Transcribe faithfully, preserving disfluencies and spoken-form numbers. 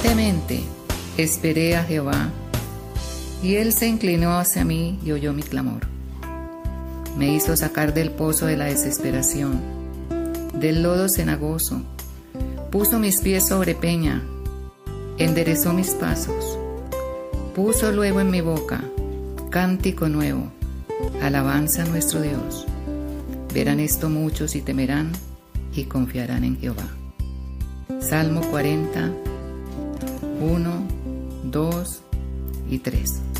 Demente, esperé a Jehová, y él se inclinó hacia mí y oyó mi clamor. Me hizo sacar del pozo de la desesperación, del lodo cenagoso, puso mis pies sobre peña, enderezó mis pasos, puso luego en mi boca cántico nuevo, alabanza a nuestro Dios. Verán esto muchos y temerán y confiarán en Jehová. Salmo cuarenta, uno, dos y tres.